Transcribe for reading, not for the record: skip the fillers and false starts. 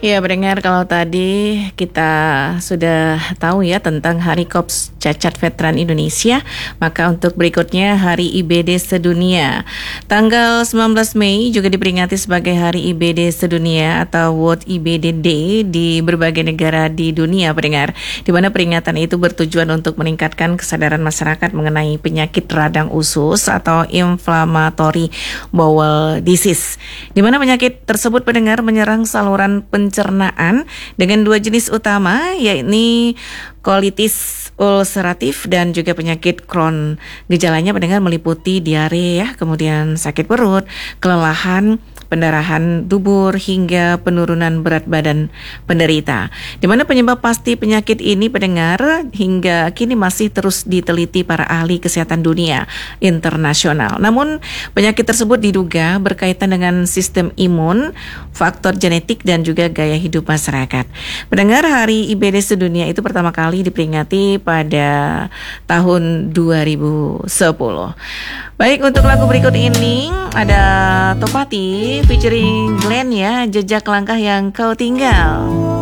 Ya, pendengar, kalau tadi kita sudah tahu ya tentang Hari Korps Cacat Veteran Indonesia, maka untuk berikutnya Hari IBD Sedunia. Tanggal 19 Mei juga diperingati sebagai Hari IBD Sedunia atau World IBD Day di berbagai negara di dunia, pendengar, di mana peringatan itu bertujuan untuk meningkatkan kesadaran masyarakat mengenai penyakit radang usus atau inflammatory bowel disease, di mana penyakit tersebut, pendengar, menyerang saluran pencernaan dengan dua jenis utama, yakni kolitis ulceratif dan juga penyakit Crohn. Gejalanya, pendengar, meliputi diare ya, kemudian sakit perut, kelelahan, pendarahan dubur hingga penurunan berat badan penderita. Di mana penyebab pasti penyakit ini, pendengar, hingga kini masih terus diteliti para ahli kesehatan dunia internasional. Namun penyakit tersebut diduga berkaitan dengan sistem imun, faktor genetik dan juga gaya hidup masyarakat. Pendengar, Hari IBD Sedunia itu pertama kali diperingati pada tahun 2010. Baik, untuk lagu berikut ini ada Topati featuring Glenn ya, Jejak Langkah Yang Kau Tinggal.